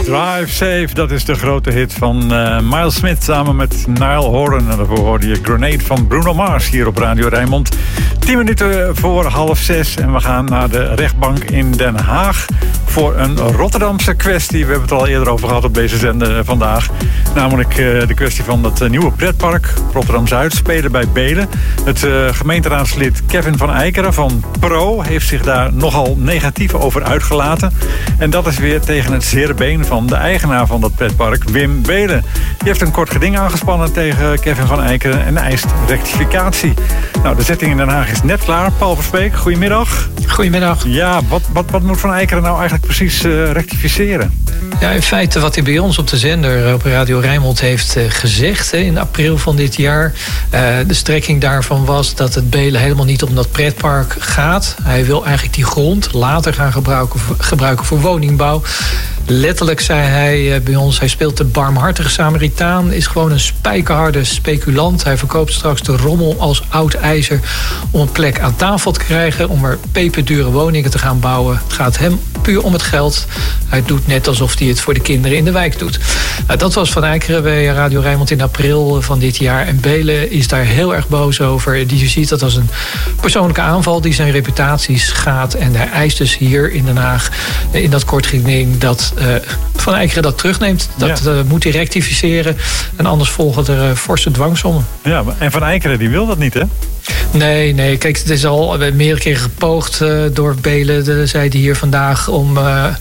Drive Safe, dat is de grote hit van Miles Smith samen met Niall Horan. En daarvoor hoorde je Grenade van Bruno Mars hier op Radio Rijnmond. 10 minuten voor 5:30 en we gaan naar de rechtbank in Den Haag voor een Rotterdamse kwestie. We hebben het al eerder over gehad op deze zender vandaag. Namelijk de kwestie van dat nieuwe pretpark Rotterdam-Zuid, spelen bij Belen. Het gemeenteraadslid Kevin van Eikeren van Pro heeft zich daar nogal negatief over uitgelaten. En dat is weer tegen het zere been van de eigenaar van dat pretpark, Wim Belen. Die heeft een kort geding aangespannen tegen Kevin van Eikeren en eist rectificatie. Nou, de zitting in Den Haag is net klaar. Paul Verspeek, goedemiddag. Goedemiddag. Ja, wat moet Van Eikeren nou eigenlijk precies rectificeren? Ja, in feite wat hij bij ons op de zender op Radio Rijnmond heeft gezegd in april van dit jaar. De strekking daarvan was dat het Belen helemaal niet om dat pretpark gaat. Hij wil eigenlijk die grond later gaan gebruiken voor woningbouw. Letterlijk zei hij bij ons, hij speelt de barmhartige Samaritaan, is gewoon een spijkerharde speculant. Hij verkoopt straks de rommel als oud ijzer om een plek aan tafel te krijgen, om er peperdure woningen te gaan bouwen. Het gaat hem puur om het geld. Hij doet net alsof hij het voor de kinderen in de wijk doet. Dat was Van Eikeren bij Radio Rijnmond in april van dit jaar. En Belen is daar heel erg boos over. Die ziet dat als een persoonlijke aanval die zijn reputatie schaadt. En hij eist dus hier in Den Haag in dat kort geding dat Van Eikeren dat terugneemt. Dat moet hij rectificeren. En anders volgen er forse dwangsommen. Ja, en Van Eikeren die wil dat niet, hè? Nee. Kijk, het is al meerdere keren gepoogd door Belen, zei hij hier vandaag, om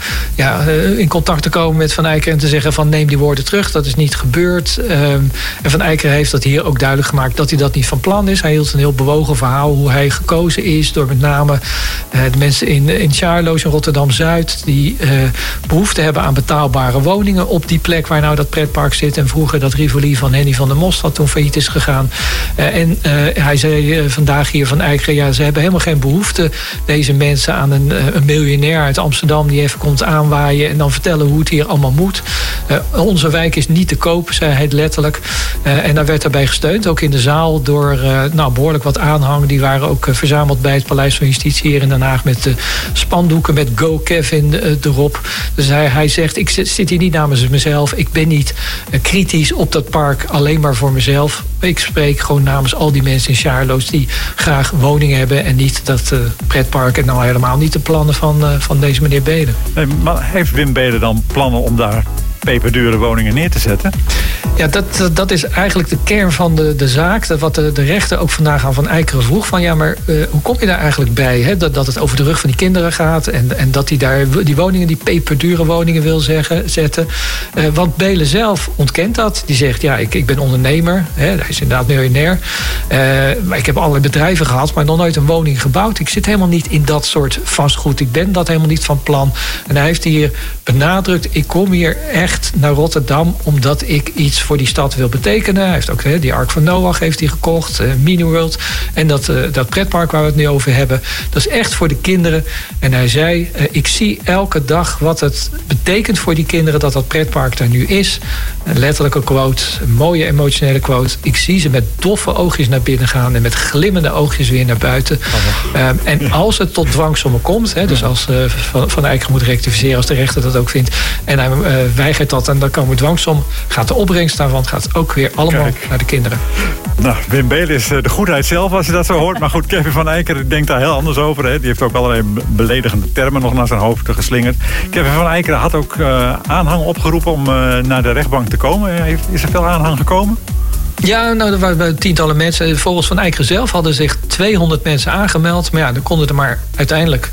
in contact te komen met Van Eikeren en te zeggen van neem die woorden terug. Dat is niet gebeurd. En Van Eikeren heeft dat hier ook duidelijk gemaakt dat hij dat niet van plan is. Hij hield een heel bewogen verhaal hoe hij gekozen is door met name de mensen in Sjaarloos in Rotterdam-Zuid die behoefte hebben aan betaalbare woningen op die plek waar nou dat pretpark zit. En vroeger dat Rivoli van Henny van der Most wat toen failliet is gegaan. Hij zei vandaag hier Van Eikeren, ze hebben helemaal geen behoefte, deze mensen, aan een miljonair uit Amsterdam die even komt aanwaaien en dan vertellen hoe het hier allemaal moet. Onze wijk is niet te koop, zei hij letterlijk. En daar werd daarbij gesteund, ook in de zaal, door behoorlijk wat aanhang. Die waren ook verzameld bij het Paleis van Justitie hier in Den Haag met spandoeken met Go Kevin erop. Dus hij zegt, ik zit hier niet namens mezelf. Ik ben niet kritisch op dat park alleen maar voor mezelf. Ik spreek gewoon namens al die mensen in Sjaarloos die graag woningen hebben en niet dat pretpark en nou helemaal niet de plannen van deze meneer Belen. Nee, maar heeft Wim Belen dan plannen om daar peperdure woningen neer te zetten? Ja, dat is eigenlijk de kern van de zaak. Wat de rechter ook vandaag aan Van Eikeren vroeg. Van ja, maar hoe kom je daar eigenlijk bij? Hè? Dat het over de rug van die kinderen gaat. En dat hij daar die woningen, die peperdure woningen wil zetten. Want Belen zelf ontkent dat. Die zegt, ja, ik ben ondernemer. Hè? Hij is inderdaad miljonair. Maar ik heb allerlei bedrijven gehad, maar nog nooit een woning gebouwd. Ik zit helemaal niet in dat soort vastgoed. Ik ben dat helemaal niet van plan. En hij heeft hier benadrukt, ik kom hier echt naar Rotterdam omdat ik iets voor die stad wil betekenen. Hij heeft ook die Ark van Noach heeft hij gekocht, Miniworld. En dat pretpark waar we het nu over hebben, dat is echt voor de kinderen. En hij zei, ik zie elke dag wat het betekent voor die kinderen dat pretpark daar nu is. Een letterlijke quote, een mooie emotionele quote. Ik zie ze met doffe oogjes naar binnen gaan en met glimmende oogjes weer naar buiten. En als het tot dwangsommen komt, dus als Van Eikeren moet rectificeren, als de rechter dat ook vindt, en hij weigert dat en dan komen dwangsommen, gaat de opbrengst daarvan gaat ook weer allemaal naar de kinderen. Nou, Wim Belen is de goedheid zelf als je dat zo hoort. Maar goed, Kevin van Eikeren denkt daar heel anders over. Hè. Die heeft ook allerlei beledigende termen nog naar zijn hoofd geslingerd. Kevin van Eikeren had ook aanhang opgeroepen om naar de rechtbank te komen. Is er veel aanhang gekomen? Ja, nou, er waren tientallen mensen. Volgens Van Eikeren zelf hadden zich 200 mensen aangemeld. Maar ja, er konden er maar uiteindelijk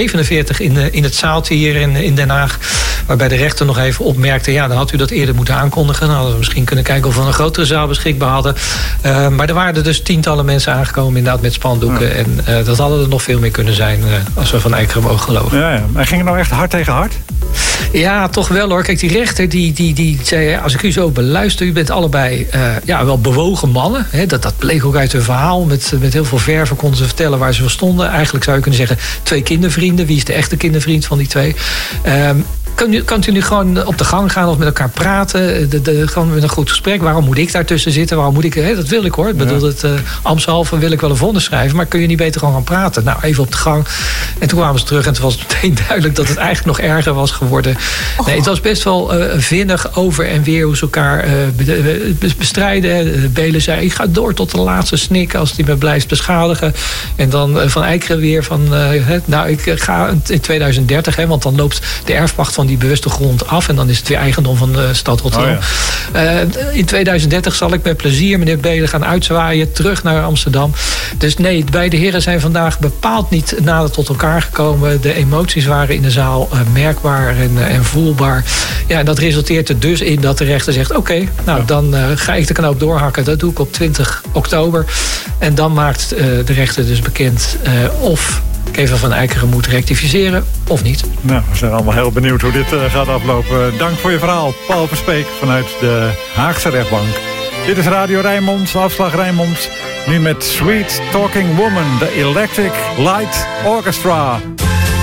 47 in het zaaltje hier in Den Haag. Waarbij de rechter nog even opmerkte, ja, dan had u dat eerder moeten aankondigen. Dan hadden we misschien kunnen kijken of we een grotere zaal beschikbaar hadden. Maar er waren er dus tientallen mensen aangekomen inderdaad met spandoeken. Ja. En dat hadden er nog veel meer kunnen zijn als we Van Eikeren mogen geloven. Ja. Maar ging het nou echt hard tegen hard? Ja, toch wel hoor. Kijk, die rechter die zei, als ik u zo beluister, u bent allebei wel bewogen mannen. Hè? Dat bleek ook uit hun verhaal. Met heel veel verven konden ze vertellen waar ze voor stonden. Eigenlijk zou je kunnen zeggen 2 kindervrienden. Wie is de echte kindervriend van die 2? kan u nu gewoon op de gang gaan of met elkaar praten? Gewoon met een goed gesprek. Waarom moet ik daartussen zitten? Waarom moet ik... dat wil ik hoor. Ik bedoel, ambtshalve wil ik wel een vonnis schrijven. Maar kun je niet beter gewoon gaan praten? Nou, even op de gang. En toen kwamen ze terug en toen was het meteen duidelijk dat het eigenlijk nog erger was geworden. Nee, het was best wel vinnig over en weer hoe ze elkaar bestrijden. Belen zei, ik ga door tot de laatste snik als die me blijft beschadigen. En dan Van Eikeren weer van... ik ga in 2030, want dan loopt de erfpacht van die bewuste grond af. En dan is het weer eigendom van de stad Rotterdam. In 2030 zal ik met plezier meneer Belen gaan uitzwaaien. Terug naar Amsterdam. Dus nee, beide heren zijn vandaag bepaald niet nader tot elkaar gekomen. De emoties waren in de zaal merkbaar en voelbaar. Ja, en dat resulteert er dus in dat de rechter zegt... oké, dan ga ik de knoop doorhakken. Dat doe ik op 20 oktober. En dan maakt de rechter dus bekend of Keva van Eikeren moet rectificeren of niet. Nou, we zijn allemaal heel benieuwd hoe dit gaat aflopen. Dank voor je verhaal, Paul Verspeek vanuit de Haagse rechtbank. Dit is Radio Rijnmond, afslag Rijnmond. Nu met Sweet Talking Woman, de Electric Light Orchestra.